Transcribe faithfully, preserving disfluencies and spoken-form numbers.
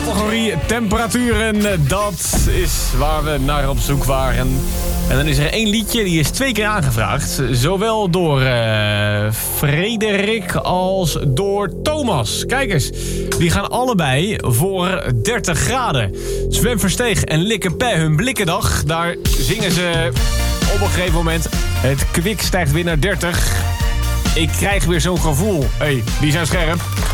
categorie temperaturen. Dat is waar we naar op zoek waren. En dan is er één liedje, die is twee keer aangevraagd. Zowel door uh, Frederik als door Thomas. Kijk eens, die gaan allebei voor dertig graden. Sven Versteeg en Likke Pé, hun blikkendag. Daar zingen ze op een gegeven moment. Het kwik stijgt weer naar dertig. Ik krijg weer zo'n gevoel. Hé, hey, die zijn scherp.